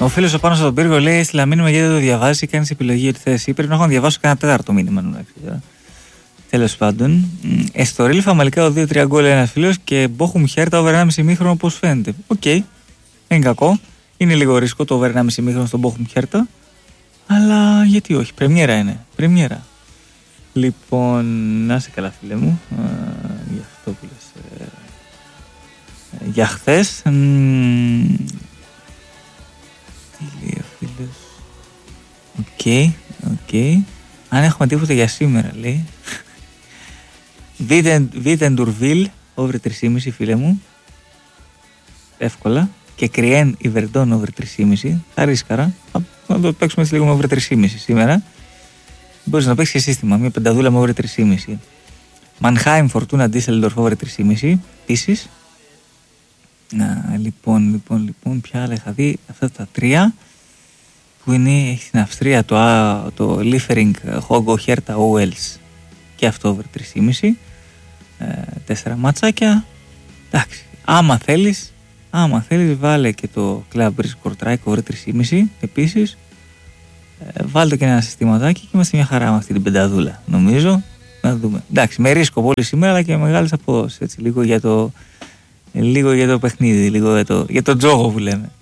φίλος ο Πάνος από τον Πύργο λέει: έστειλα μήνυμα γιατί δεν το διαβάζει, κάνεις επιλογή ότι θες. Ή πρέπει να έχω να διαβάσω κανένα τέταρτο μήνυμα. Τέλος πάντων. Στο Ρίλ Φαμαλικά ο 2-3 γκολ ένας φίλος και Μπόχουμ Χέρτα over 1,5 ημίχρονο όπως φαίνεται. Οκ. Δεν είναι κακό. Είναι λίγο ρίσκο το over 1,5 ημίχρονο στον Μπόχουμ Χέρτα. Αλλά γιατί όχι. Πρεμιέρα είναι. Πρεμιέρα. Λοιπόν, να είσαι καλά φίλε μου. Για αυτό που λες. Για χθες. Τι λέει ο φίλος. Οκ. Αν έχουμε τίποτα για σήμερα λέει. Βίτεντουρβίλ over 3,5 φίλε μου. Εύκολα. Και Κριέν Ιβερντών over 3,5. Θα ρίσκαρα. Να το παίξουμε έτσι λίγο με over 3,5 σήμερα. Μπορείς να παίξεις και σύστημα. Μια πενταδούλα με over 3,5. Μανχάιμ Φορτούνα Ντίσελντορφ over 3,5. Επίσης. Λοιπόν. Ποια άλλα είχα δει. Αυτά τα τρία. Που είναι, έχει στην Αυστρία το Liefering Hogo Hertha Owels. Και αυτό over 3,5. 4 ματσάκια. Εντάξει. Άμα θέλεις βάλε και το Club Risk Kortrijk over 3,5 επίσης. Βάλτε και ένα συστηματάκι και είμαστε μια χαρά με αυτή την πενταδούλα. Νομίζω. Να δούμε. Εντάξει, με ρίσκο πολύ σήμερα αλλά και με μεγάλες αποδόσεις. Έτσι, λίγο για το παιχνίδι, λίγο για το τζόγο που λέμε.